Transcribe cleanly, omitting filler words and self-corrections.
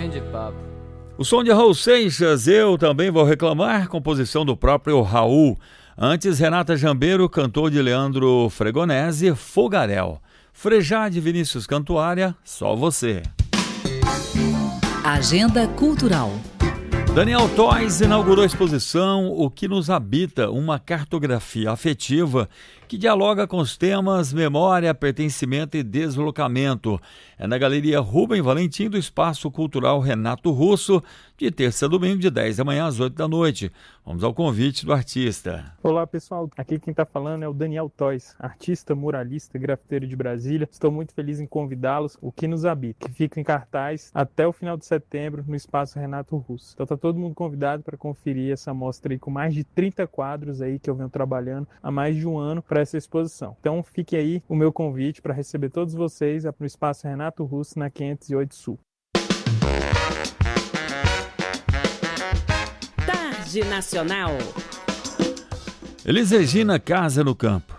Fim de papo. O som de Raul Seixas, Eu Também Vou Reclamar, composição do próprio Raul. Antes, Renata Jambeiro cantou de Leandro Fregonese, Fogaréu. Frejá de Vinícius Cantuária, Só Você. Agenda Cultural. Daniel Toys inaugurou a exposição O que nos habita, uma cartografia afetiva que dialoga com os temas memória, pertencimento e deslocamento. É na Galeria Rubem Valentim do Espaço Cultural Renato Russo, de terça a domingo, de 10 da manhã às 8 da noite. Vamos ao convite do artista. Olá pessoal, aqui quem está falando é o Daniel Toys, artista, muralista, grafiteiro de Brasília. Estou muito feliz em convidá-los, O que nos habita, que fica em cartaz até o final de setembro no Espaço Renato Russo. Então está todo mundo convidado para conferir essa mostra aí com mais de 30 quadros aí que eu venho trabalhando há mais de um ano para essa exposição. Então fique aí o meu convite para receber todos vocês no Espaço Renato Russo na 508 Sul. Tarde Nacional. Elis Regina casa no campo.